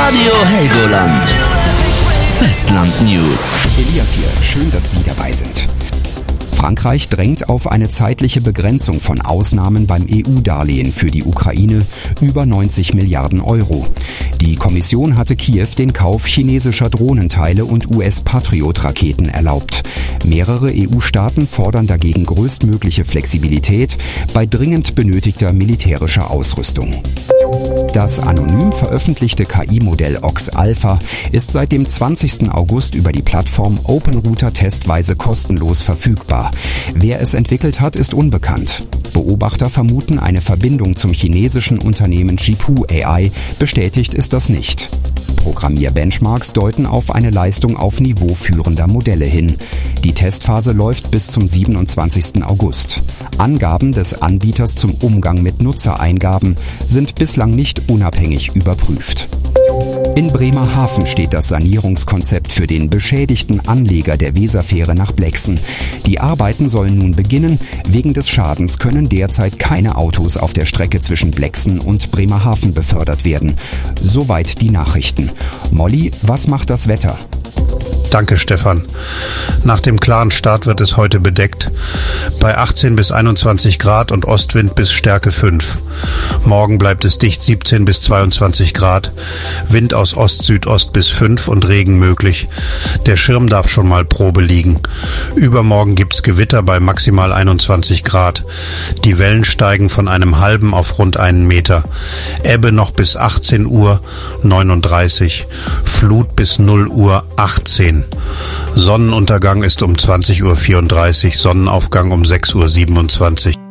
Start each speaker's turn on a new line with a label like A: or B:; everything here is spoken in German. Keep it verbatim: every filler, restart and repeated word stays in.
A: Radio Helgoland. Festland News.
B: Elias hier, schön, dass Sie dabei sind. Frankreich drängt auf eine zeitliche Begrenzung von Ausnahmen beim E U-Darlehen für die Ukraine über neunzig Milliarden Euro. Die Kommission hatte Kiew den Kauf chinesischer Drohnenteile und U S-Patriot-Raketen erlaubt. Mehrere E U-Staaten fordern dagegen größtmögliche Flexibilität bei dringend benötigter militärischer Ausrüstung. Das anonym veröffentlichte K I-Modell Ox Alpha ist seit dem zwanzigsten August über die Plattform OpenRouter testweise kostenlos verfügbar. Wer es entwickelt hat, ist unbekannt. Beobachter vermuten eine Verbindung zum chinesischen Unternehmen Zhipu A I, bestätigt ist das nicht. Programmierbenchmarks deuten auf eine Leistung auf Niveau führender Modelle hin. Die Testphase läuft bis zum siebenundzwanzigsten August. Angaben des Anbieters zum Umgang mit Nutzereingaben sind bislang nicht unabhängig überprüft. In Bremerhaven steht das Sanierungskonzept für den beschädigten Anleger der Weserfähre nach Blexen. Die Arbeiten sollen nun beginnen. Wegen des Schadens können derzeit keine Autos auf der Strecke zwischen Blexen und Bremerhaven befördert werden. Soweit die Nachrichten. Molly, was macht das Wetter?
C: Danke, Stefan. Nach dem klaren Start wird es heute bedeckt. Bei achtzehn bis einundzwanzig Grad und Ostwind bis Stärke fünf. Morgen bleibt es dicht siebzehn bis zweiundzwanzig Grad. Wind aus Ost-Südost bis fünf und Regen möglich. Der Schirm darf schon mal Probe liegen. Übermorgen gibt's Gewitter bei maximal einundzwanzig Grad. Die Wellen steigen von einem halben auf rund einen Meter. Ebbe noch bis achtzehn Uhr neununddreißig. Flut bis null Uhr achtzehn. Sonnenuntergang ist um zwanzig Uhr vierunddreißig, Sonnenaufgang um sechs Uhr siebenundzwanzig.